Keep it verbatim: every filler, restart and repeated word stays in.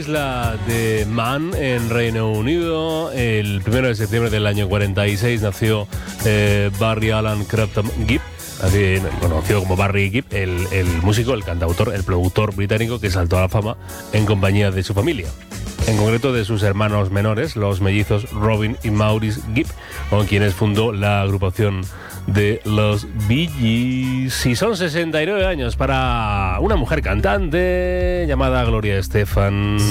isla de Man, en Reino Unido. El primero de septiembre del año cuarenta y seis nació eh, Barry Allen Crafton Gibb, así conocido como Barry Gibb, el, el músico, el cantautor, el productor británico que saltó a la fama en compañía de su familia. En concreto de sus hermanos menores, los mellizos Robin y Maurice Gibb, con quienes fundó la agrupación de los Bee Gees. Y son sesenta y nueve años para una mujer cantante llamada Gloria Estefan.